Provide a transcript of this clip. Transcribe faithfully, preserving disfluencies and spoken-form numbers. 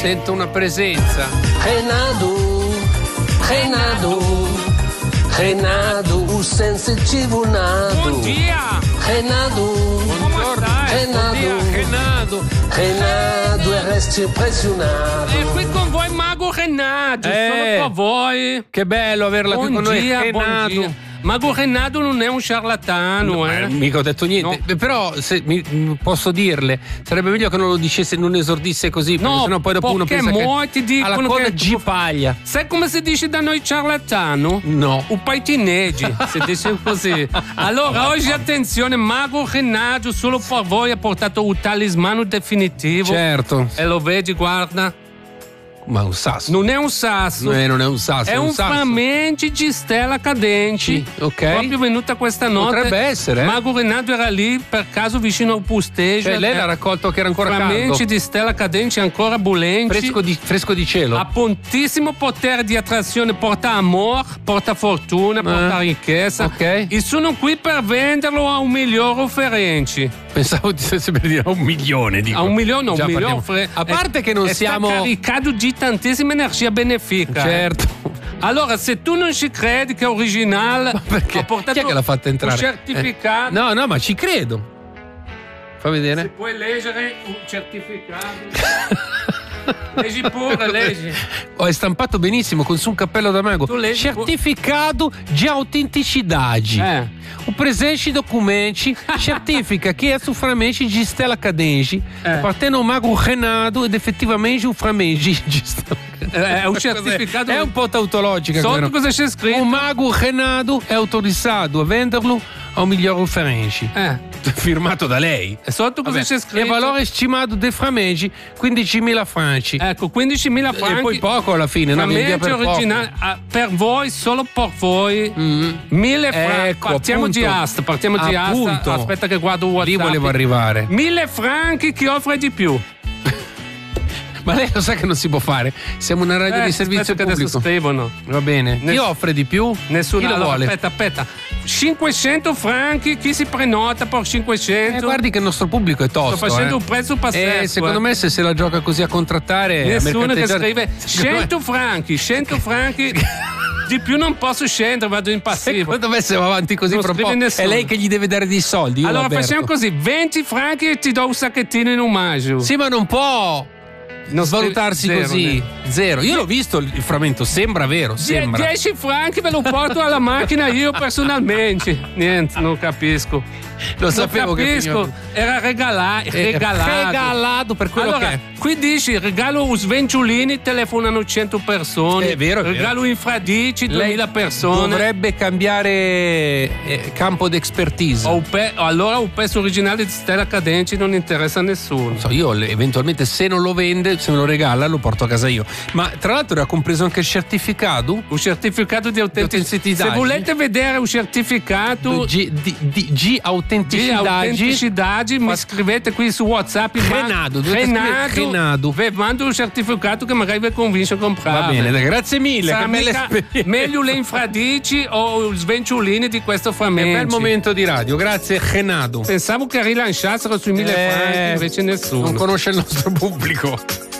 Sento una presenza. Renado, Renado, Renado, senza civunado. Buon dia! Renado, Come stai? Renado, Renato. Renado e resti impressionato. E qui con voi Mago Renato, Eh. solo per voi. Che bello averla qui Buon con noi. dia, buon Renato. dia. Mago Renato non è un ciarlatano, Eh, eh. mica ho detto niente. Beh, però se mi, m- posso dirle, sarebbe meglio che non lo dicesse, non esordisse così, perché No, sennò poi dopo uno perché pensa molti che dicono alla coda che- gipaglia. Sai come si dice da noi ciarlatano? No. Un paitineggi, si dice così. Allora, oggi attenzione, Mago Renato solo per voi ha portato un talismano definitivo. Certo. E lo vedi, guarda. Ma un sasso. Non è un sasso. No, eh, non è un sasso, È un, sasso. frammenti di stella cadenti. Sì, ok. Proprio venuta questa notte. Potrebbe essere, eh. Mago Renato era lì per caso vicino al pusteggio. Cioè, lei Eh, l'ha raccolto che era ancora frammenti caldo. di stella cadenti ancora bollenti. Fresco di, fresco di cielo. Ha pontissimo potere di attrazione, porta amore, porta fortuna, porta ricchezza. ok. E sono qui per venderlo a un milione offerenti. Pensavo di stesse per dire a un milione. Dico. A un milione, un Già milione. partiamo. fre- A parte e- che non e siamo. Sta caricato di tantissima energia benefica. Certo. eh. Allora, se tu non ci credi che è originale, Perché? ho portato Chi è che l'ha fatta entrare? un certificato. Eh, no, no, ma ci credo. Fa Se vedere. puoi leggere un certificato. Leggi pure, leggi. Oh, è stampato benissimo con su un cappello da mago. Tu leggi pu- Certificado de autenticidade. Eh. O presente documenti certifica che é su frammenti de stella cadente, Eh. appartiene ao mago Renato ed effettivamente un frammenti de stella Eh, È un certificato. È un po' tautologica. Sotto vero? cosa c'è scritto? O mago Renato è autorizzato a venderlo a un migliore offerente. Eh. Firmato da lei. E sotto cosa Vabbè, c'è scritto? E valore stimato dei frammenti quindicimila franci. Ecco, quindicimila franchi. E poi poco alla fine, no? Vendia Frammenti per poco. originali ah, per voi, solo per voi. Mille franchi. Ecco, partiamo appunto. di asta, partiamo di asta. Appunto. Aspetta che guardo WhatsApp. Lì volevo arrivare. Mille franchi, chi offre di più? Ma lei lo sa che non si può fare. Siamo una radio Eh, di servizio aspetta che adesso pubblico. scrivono. Va bene. Chi Ness- offre di più? Nessuno. Chi lo Allora, vuole? aspetta, aspetta. cinquecento franchi, chi si prenota per cinquecento? Eh, guardi che il nostro pubblico è tosto. Sto facendo eh. un prezzo pazzesco. Eh, secondo eh. me se se la gioca così a contrattare. a Nessuno che mercanteggiare- scrive Secondo me- cento franchi, cento franchi. Di più non posso scendere, vado in passivo. Secondo me se va avanti così Non fra un po', scrive nessuno. è lei che gli deve dare dei soldi. Io Allora l'avverto. facciamo così, venti franchi e ti do un sacchettino in omaggio. Sì, ma non può Non svalutarsi zero, così. ne- Zero. Io l'ho visto il il frammento, sembra vero. Die- Sembra. dieci franchi ve lo porto alla macchina io personalmente. Niente, non capisco. Lo Non sapevo che capisco. finiva- Era regala- Eh, regalato. regalato per quello allora, che è. qui dici regalo un svenciolini, telefonano cento persone. È vero, è vero. Regalo infradici, duemila persone. Dovrebbe cambiare eh, campo d'expertise. O un pe- allora un pezzo originale di Stella Cadenti non interessa a nessuno. Non so, io le- eventualmente se non lo vende, se me lo regala, lo porto a casa io. Ma tra l'altro era compreso anche il certificato? Un certificato di autenticità. autenticità. Se volete vedere un certificato G, di, di, G di autenticidade. autenticità, mi scrivete qui su WhatsApp. Renato, dovete scrivere Renato. Vi mando un certificato che magari vi convince a comprare. Va bene, dai, grazie mille. Sarà Che bella mica esperienza. meglio le infradici o i svenciolini di questo È frammento. un bel momento di radio, grazie Renato. Pensavo che rilanciassero sui mille Eh, franchi, invece nessuno. Non conosce il nostro pubblico.